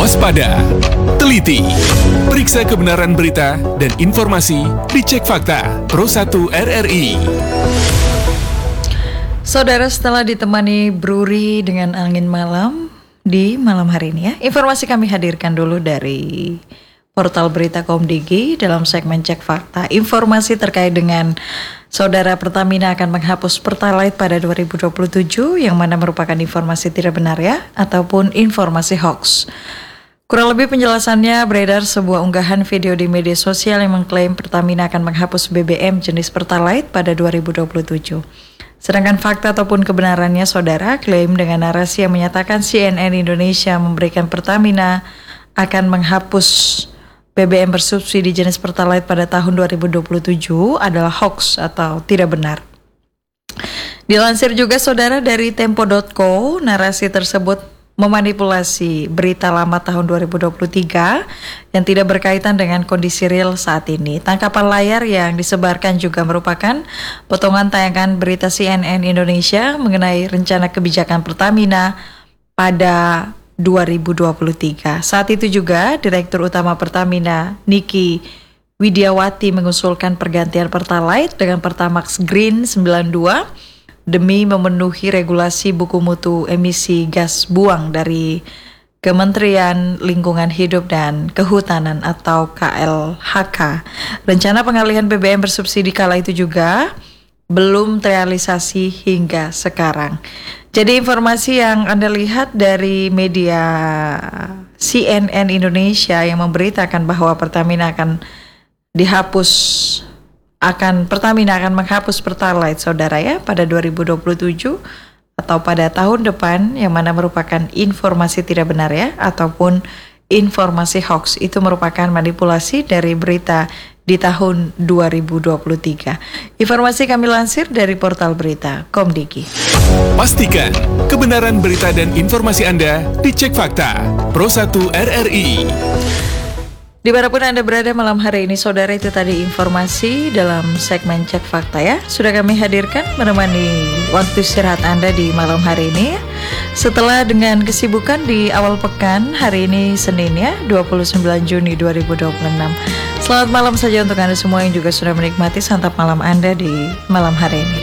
Waspada, teliti, periksa kebenaran berita dan informasi, dicek fakta Pro 1 RRI. Saudara, setelah ditemani Bruri dengan angin malam di malam hari ini ya, informasi kami hadirkan dulu dari portal berita Komdigi dalam segmen Cek Fakta. Informasi terkait dengan Saudara Pertamina akan menghapus Pertalite pada 2027 yang mana merupakan informasi tidak benar ya, ataupun informasi hoax. Kurang lebih penjelasannya beredar sebuah unggahan video di media sosial yang mengklaim Pertamina akan menghapus BBM jenis Pertalite pada 2027. Sedangkan fakta ataupun kebenarannya, saudara, klaim dengan narasi yang menyatakan CNN Indonesia memberikan Pertamina akan menghapus BBM bersubsidi jenis Pertalite pada tahun 2027 adalah hoax atau tidak benar. Dilansir juga, saudara, dari Tempo.co, narasi tersebut memanipulasi berita lama tahun 2023 yang tidak berkaitan dengan kondisi real saat ini. Tangkapan layar yang disebarkan juga merupakan potongan tayangan berita CNN Indonesia mengenai rencana kebijakan Pertamina pada 2023. Saat itu juga Direktur Utama Pertamina, Niki Widiawati, mengusulkan pergantian Pertalite dengan Pertamax Green 92 demi memenuhi regulasi buku mutu emisi gas buang dari Kementerian Lingkungan Hidup dan Kehutanan atau KLHK. Rencana pengalihan BBM bersubsidi kala itu juga belum terrealisasi hingga sekarang. Jadi informasi yang Anda lihat dari media CNN Indonesia yang memberitakan bahwa Pertamina akan menghapus Pertalite, saudara ya, pada 2027 atau pada tahun depan, yang mana merupakan informasi tidak benar ya, ataupun informasi hoax. Itu merupakan manipulasi dari berita di tahun 2023. Informasi kami lansir dari portal berita Komdigi. Pastikan kebenaran berita dan informasi Anda dicek fakta Pro 1 RRI. Dimanapun Anda berada malam hari ini, saudara, itu tadi informasi dalam segmen Cek Fakta ya. Sudah kami hadirkan menemani waktu istirahat Anda di malam hari ini. Setelah dengan kesibukan di awal pekan, hari ini Senin ya, 29 Juni 2026. Selamat malam saja untuk Anda semua yang juga sudah menikmati santap malam Anda di malam hari ini.